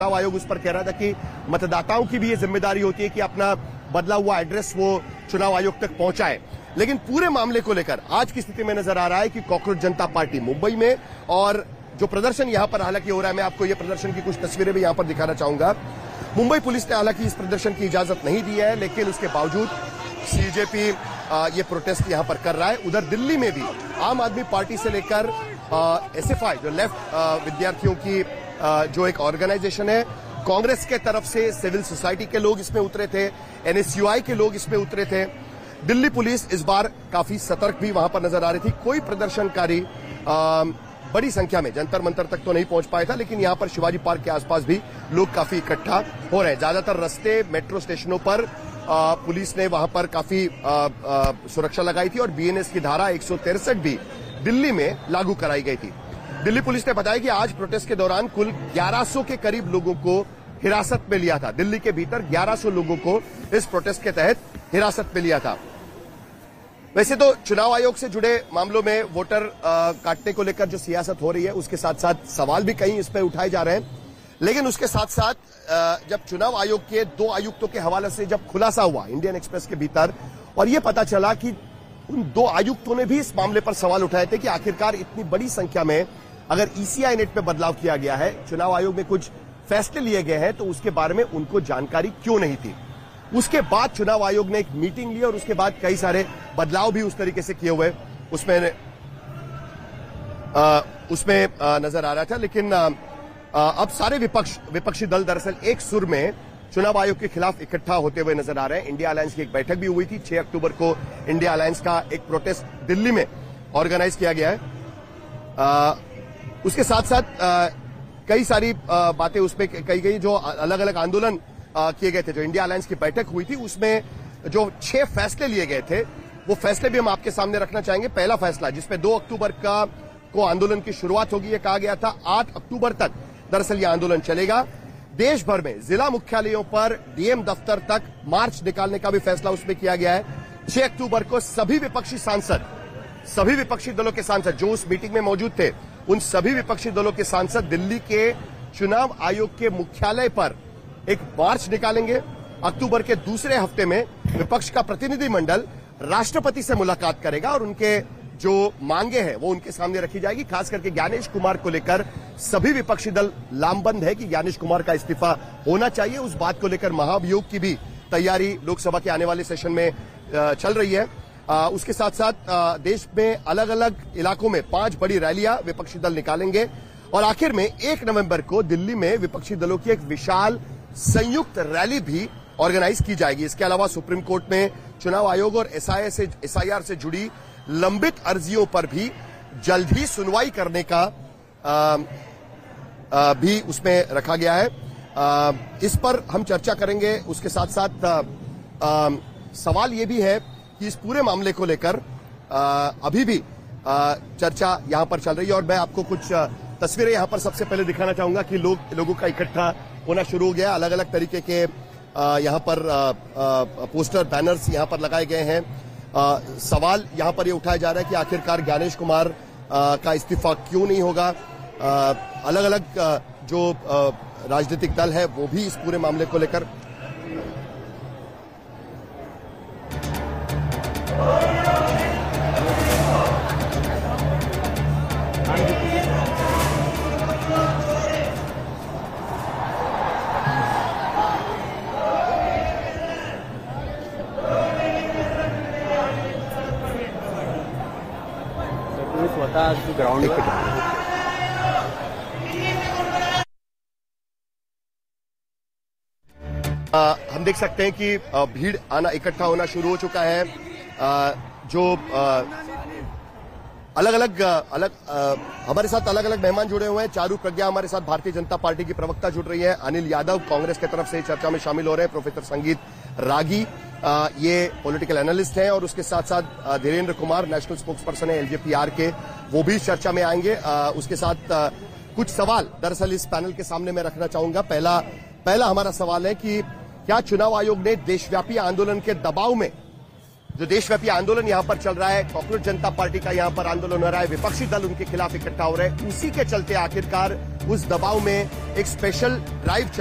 चुनाव आयोग उस पर कह रहा था कि मतदाताओं की भी ये जिम्मेदारी होती है कि अपना बदला हुआ एड्रेस वो चुनाव आयोग तक पहुंचाए। लेकिन पूरे मामले को लेकर आज की स्थिति में नजर आ रहा है कि कॉकरोच जनता पार्टी मुंबई में और जो प्रदर्शन यहां पर हालांकि हो रहा है, मैं आपको ये प्रदर्शन की कुछ तस्वीरें भी यहां पर दिखाना चाहूंगा। मुंबई पुलिस ने हालांकि इस प्रदर्शन की इजाजत नहीं दी है, लेकिन उसके बावजूद सीजेपी ये प्रोटेस्ट यहां पर कर रहा है। उधर दिल्ली में भी आम आदमी पार्टी से लेकर एसएफआई जो लेफ्ट विद्यार्थियों की जो एक ऑर्गेनाइजेशन है, कांग्रेस के तरफ से सिविल सोसाइटी के लोग इसमें उतरे थे, एनएसयूआई के लोग इसमें उतरे थे। दिल्ली पुलिस इस बार काफी सतर्क भी वहां पर नजर आ रही थी। कोई प्रदर्शनकारी बड़ी संख्या में जंतर मंतर तक तो नहीं पहुंच पाया था, लेकिन यहां पर शिवाजी पार्क के आसपास भी लोग काफी इकट्ठा हो रहे हैं। ज्यादातर रास्ते, मेट्रो स्टेशनों पर पुलिस ने वहां पर काफी सुरक्षा लगाई थी और बीएनएस की धारा 163 भी दिल्ली में लागू कराई गई थी। दिल्ली पुलिस ने बताया कि आज प्रोटेस्ट के दौरान कुल 1100 के करीब लोगों को हिरासत में लिया था। दिल्ली के भीतर 1100 लोगों को इस प्रोटेस्ट के तहत हिरासत में लिया था। वैसे तो चुनाव आयोग से जुड़े मामलों में वोटर काटने को लेकर जो सियासत हो रही है, उसके साथ साथ सवाल भी कहीं इस पर उठाए जा रहे हैं। लेकिन उसके साथ साथ जब चुनाव आयोग के 2 आयुक्तों के हवाले से जब खुलासा हुआ इंडियन एक्सप्रेस के भीतर, और यह पता चला कि उन 2 आयुक्तों ने भी इस मामले पर सवाल उठाए थे कि आखिरकार इतनी बड़ी संख्या में अगर ईसीआई नेट में बदलाव किया गया है, चुनाव आयोग में कुछ फैसले लिए गए हैं, तो उसके बारे में उनको जानकारी क्यों नहीं थी। उसके बाद चुनाव आयोग ने एक मीटिंग ली और उसके बाद कई सारे बदलाव भी उस तरीके से किए हुए उसमें नजर आ रहा था। लेकिन अब सारे विपक्षी दल दरअसल एक सुर में चुनाव आयोग के खिलाफ इकट्ठा होते हुए नजर आ रहे हैं। इंडिया अलायंस की एक बैठक भी हुई थी। 6 अक्टूबर को इंडिया अलायंस का एक प्रोटेस्ट दिल्ली में ऑर्गेनाइज किया गया है। उसके साथ साथ कई सारी बातें उसमें कही गई, जो अलग अलग आंदोलन किए गए थे। जो इंडिया अलायंस की बैठक हुई थी उसमें जो 6 फैसले लिए गए थे, वो फैसले भी हम आपके सामने रखना चाहेंगे। पहला फैसला जिसमें 2 अक्टूबर को आंदोलन की शुरुआत होगी, ये कहा गया था 8 अक्टूबर तक दरअसल ये आंदोलन चलेगा। देश भर में जिला मुख्यालयों पर डीएम दफ्तर तक मार्च निकालने का भी फैसला उसमें किया गया है। 6 अक्टूबर को सभी विपक्षी दलों के सांसद जो उस मीटिंग में मौजूद थे, उन सभी विपक्षी दलों के सांसद दिल्ली के चुनाव आयोग के मुख्यालय पर एक मार्च निकालेंगे। अक्टूबर के दूसरे हफ्ते में विपक्ष का प्रतिनिधिमंडल राष्ट्रपति से मुलाकात करेगा और उनके जो मांगे हैं वो उनके सामने रखी जाएगी। खास करके ज्ञानेश कुमार को लेकर सभी विपक्षी दल लामबंद है कि ज्ञानेश कुमार का इस्तीफा होना चाहिए। उस बात को लेकर महाभियोग की भी तैयारी लोकसभा के आने वाले सेशन में चल रही है। उसके साथ साथ देश में अलग अलग इलाकों में 5 बड़ी रैलियां विपक्षी दल निकालेंगे और आखिर में 1 नवंबर को दिल्ली में विपक्षी दलों की एक विशाल संयुक्त रैली भी ऑर्गेनाइज की जाएगी। इसके अलावा सुप्रीम कोर्ट में चुनाव आयोग और एसआईआर से जुड़ी लंबित अर्जियों पर भी जल्द ही सुनवाई करने का भी उसमें रखा गया है। इस पर हम चर्चा करेंगे। उसके साथ साथ सवाल यह भी है कि इस पूरे मामले को लेकर अभी भी चर्चा यहां पर चल रही है और मैं आपको कुछ तस्वीरें यहां पर सबसे पहले दिखाना चाहूंगा कि लोगों का इकट्ठा होना शुरू हो गया। अलग अलग तरीके के यहां पर पोस्टर, बैनर्स यहां पर लगाए गए हैं। सवाल यहां पर ये उठाया जा रहा है कि आखिरकार ज्ञानेश कुमार का इस्तीफा क्यों नहीं होगा। अलग अलग जो राजनीतिक दल है वो भी इस पूरे मामले को लेकर स्वतः ग्राउंड हम देख सकते हैं कि भीड़ आना, इकट्ठा होना शुरू हो चुका है। जो अलग अलग हमारे साथ अलग अलग मेहमान जुड़े हुए हैं। चारू प्रज्ञा हमारे साथ भारतीय जनता पार्टी की प्रवक्ता जुड़ रही है। अनिल यादव कांग्रेस की तरफ से चर्चा में शामिल हो रहे हैं। प्रोफेसर संगीत रागी ये पॉलिटिकल एनालिस्ट हैं और उसके साथ साथ Dhirendra Kumar national spokes person है एलजेपीआर के, वो भी चर्चा में आएंगे। उसके साथ कुछ सवाल दरअसल इस पैनल के सामने मैं रखना चाहूंगा। पहला हमारा सवाल है कि क्या चुनाव आयोग ने देशव्यापी आंदोलन के दबाव में जो देशव्यापी आंदोलन यहां पर चल रहा है, कॉकरोच जनता पार्टी का यहां पर आंदोलन हो रहा है, विपक्षी दल उनके खिलाफ इकट्ठा हो रहे हैं, उसी के चलते आखिरकार उस दबाव में एक स्पेशल ड्राइव